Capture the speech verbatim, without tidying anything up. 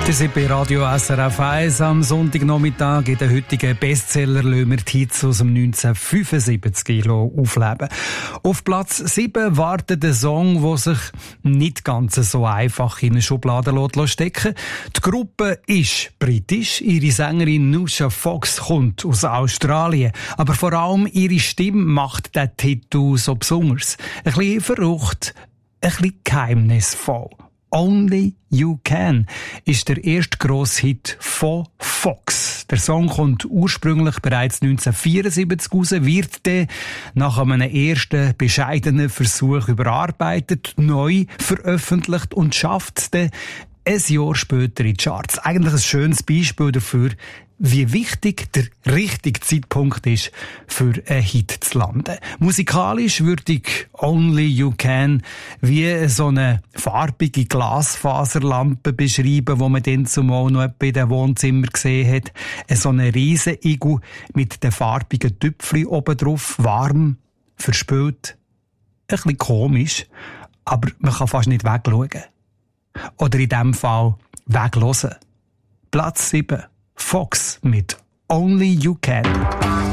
Wir sind bei Radio S R F eins am Sonntagnachmittag. In den heutigen Bestseller lassen wir die Hits aus dem neunzehnhundertfünfundsiebzig aufleben. Auf Platz sieben wartet ein Song, der sich nicht ganz so einfach in eine Schublade stecken lässt. Die Gruppe ist britisch. Ihre Sängerin Nusha Fox kommt aus Australien. Aber vor allem ihre Stimme macht den Titel so besonders. Ein bisschen verrückt, ein bisschen geheimnisvoll. Only You Can ist der erste grosse Hit von Fox. Der Song kommt ursprünglich bereits neunzehnhundertvierundsiebzig raus, wird dann nach einem ersten bescheidenen Versuch überarbeitet, neu veröffentlicht und schafft es dann ein Jahr später in die Charts. Eigentlich ein schönes Beispiel dafür, wie wichtig der richtige Zeitpunkt ist, für einen Hit zu landen. Musikalisch würde ich Only You Can wie so eine farbige Glasfaserlampe beschreiben, die man dann zumal noch bei den Wohnzimmer gesehen hat. So eine riesen Igel mit den farbigen Tüpfchen oben drauf, warm, verspült, ein bisschen komisch, aber man kann fast nicht wegschauen. Oder in diesem Fall weglosen. Platz sieben. Fox mit Only You Can.